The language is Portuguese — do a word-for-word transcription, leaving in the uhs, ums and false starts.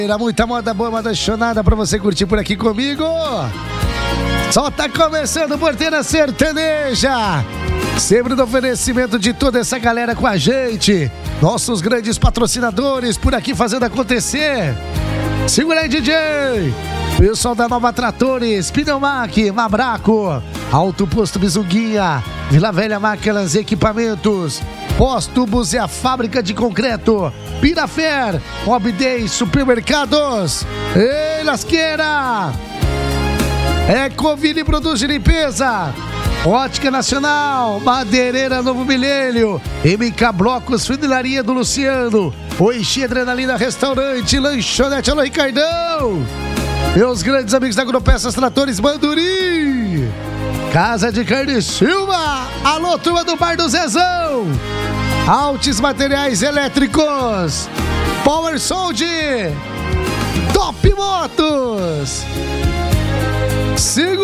Muita moda boa, moda chonada pra você curtir por aqui comigo. Só tá começando Porteira Sertaneja, sempre no oferecimento de toda essa galera com a gente, nossos grandes patrocinadores por aqui fazendo acontecer. Segura aí, D J. Pessoal da Nova Tratores, Pneumac, Mabraco, Alto Posto Bizunguinha, Vila Velha Máquinas e Equipamentos, Póstubos e a Fábrica de Concreto, Pirafer, Obday Supermercados, Ei Lasqueira, Ecoville Produtos de Limpeza, Ótica Nacional, Madeireira Novo Milênio, M K Blocos, Funilaria do Luciano, Oixi Adrenalina Restaurante, Lanchonete Alô Ricardão, meus grandes amigos da Agropeças Tratores Banduri, Casa de Carne Silva, alô turma do Bar do Zezão, Altes Materiais Elétricos, Power Sound, Top Motos, siga